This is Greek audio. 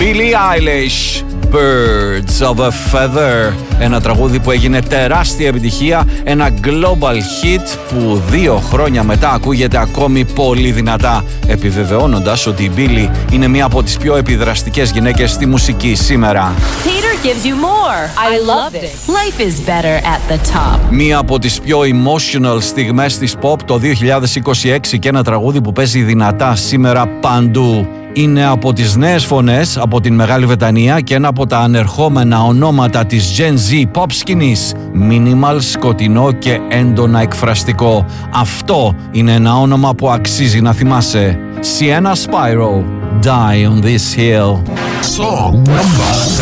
Billie Eilish, Birds of a Feather. Ένα τραγούδι που έγινε τεράστια επιτυχία, ένα global hit που 2 χρόνια μετά ακούγεται ακόμη πολύ δυνατά, επιβεβαιώνοντας ότι η Billie είναι μία από τις πιο επιδραστικές γυναίκες στη μουσική σήμερα. Peter gives you more. I love this. Life is better at the top. Μία από τις πιο emotional στιγμές της pop το 2026 και ένα τραγούδι που παίζει δυνατά σήμερα παντού. Είναι από τις νέες φωνές από την Μεγάλη Βρετανία και ένα από τα ανερχόμενα ονόματα της Gen Z pop σκηνής. Minimal, σκοτεινό και έντονα εκφραστικό. Αυτό είναι ένα όνομα που αξίζει να θυμάσαι. Sienna Spyro, Die on This Hill. Song number